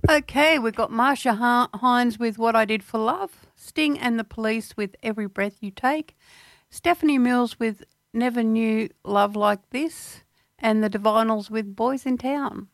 Okay, we've got Marsha Hines with What I Did for Love, Sting and the Police with Every Breath You Take, Stephanie Mills with Never Knew Love Like This, and the Divinals with Boys in Town.